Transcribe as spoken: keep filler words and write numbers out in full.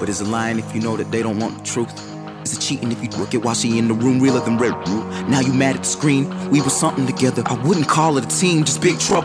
But is it lying if you know that they don't want the truth? Is it cheating if you work it while she in the room realer than red root? Now you mad at the screen? We were something together. I wouldn't call it a team, just big trouble.